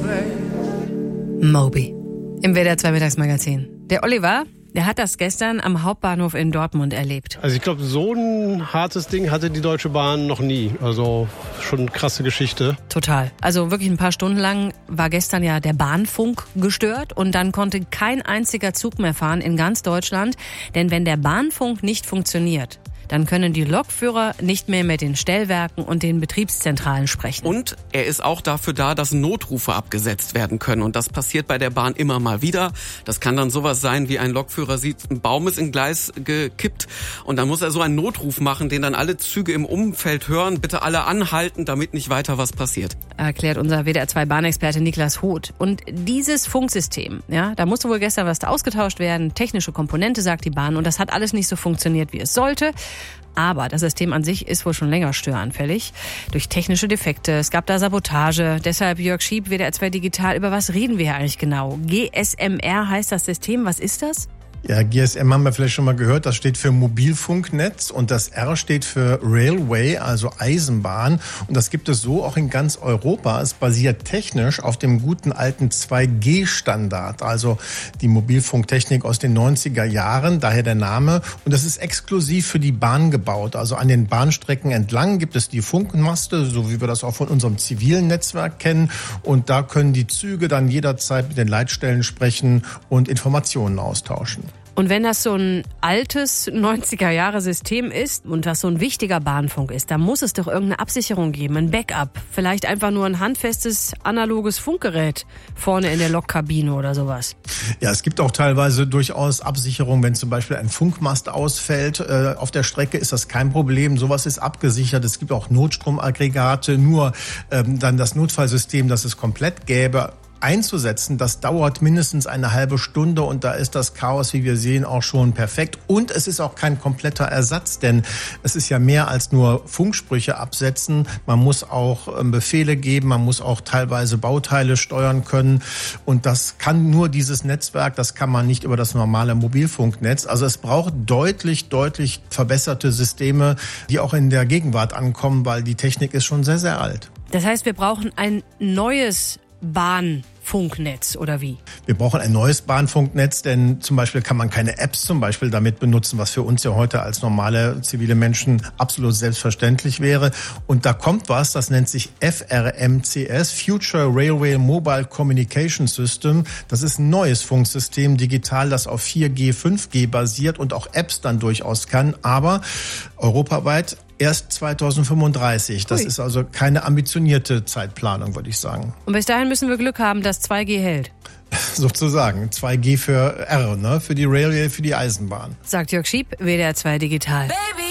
Moby im WDR 2 Mittagsmagazin. Der Oliver, der hat das gestern am Hauptbahnhof in Dortmund erlebt. Also ich glaube, so ein hartes Ding hatte die Deutsche Bahn noch nie. Also schon eine krasse Geschichte. Total. Also wirklich ein paar Stunden lang war gestern ja der Bahnfunk gestört und dann konnte kein einziger Zug mehr fahren in ganz Deutschland. Denn wenn der Bahnfunk nicht funktioniert, dann können die Lokführer nicht mehr mit den Stellwerken und den Betriebszentralen sprechen. Und er ist auch dafür da, dass Notrufe abgesetzt werden können. Und das passiert bei der Bahn immer mal wieder. Das kann dann sowas sein, wie ein Lokführer sieht, ein Baum ist in Gleis gekippt. Und dann muss er so einen Notruf machen, den dann alle Züge im Umfeld hören. Bitte alle anhalten, damit nicht weiter was passiert. Erklärt unser WDR 2 Bahnexperte Niklas Hoth. Und dieses Funksystem, ja, da musste wohl gestern was ausgetauscht werden. Technische Komponente, sagt die Bahn. Und das hat alles nicht so funktioniert, wie es sollte. Aber das System an sich ist wohl schon länger störanfällig. Durch technische Defekte, es gab da Sabotage. Deshalb Jörg Schieb, WDR 2 Digital. Über was reden wir hier eigentlich genau? GSMR heißt das System. Was ist das? Ja, GSM haben wir vielleicht schon mal gehört, das steht für Mobilfunknetz und das R steht für Railway, also Eisenbahn. Und das gibt es so auch in ganz Europa. Es basiert technisch auf dem guten alten 2G-Standard, also die Mobilfunktechnik aus den 90er Jahren, daher der Name. Und das ist exklusiv für die Bahn gebaut. Also an den Bahnstrecken entlang gibt es die Funkmaste, so wie wir das auch von unserem zivilen Netzwerk kennen. Und da können die Züge dann jederzeit mit den Leitstellen sprechen und Informationen austauschen. Und wenn das so ein altes 90er-Jahre-System ist und das so ein wichtiger Bahnfunk ist, dann muss es doch irgendeine Absicherung geben, ein Backup. Vielleicht einfach nur ein handfestes, analoges Funkgerät vorne in der Lokkabine oder sowas. Ja, es gibt auch teilweise durchaus Absicherung, wenn zum Beispiel ein Funkmast ausfällt. Auf der Strecke ist das kein Problem, sowas ist abgesichert. Es gibt auch Notstromaggregate, nur dann das Notfallsystem, das es komplett gäbe, einzusetzen, das dauert mindestens eine halbe Stunde und da ist das Chaos, wie wir sehen, auch schon perfekt. Und es ist auch kein kompletter Ersatz, denn es ist ja mehr als nur Funksprüche absetzen. Man muss auch Befehle geben, man muss auch teilweise Bauteile steuern können und das kann nur dieses Netzwerk, das kann man nicht über das normale Mobilfunknetz. Also es braucht deutlich verbesserte Systeme, die auch in der Gegenwart ankommen, weil die Technik ist schon sehr, sehr alt. Das heißt, wir brauchen ein neues Bahnfunknetz oder wie? Wir brauchen ein neues Bahnfunknetz, denn zum Beispiel kann man keine Apps zum Beispiel damit benutzen, was für uns ja heute als normale zivile Menschen absolut selbstverständlich wäre. Und da kommt was, das nennt sich FRMCS, Future Railway Mobile Communication System. Das ist ein neues Funksystem, digital, das auf 4G, 5G basiert und auch Apps dann durchaus kann, aber europaweit erst 2035. Das ist also keine ambitionierte Zeitplanung, würde ich sagen. Und bis dahin müssen wir Glück haben, dass 2G hält. Sozusagen. 2G für R, ne? Für die Railway, für die Eisenbahn. Sagt Jörg Schieb, WDR 2 Digital. Baby.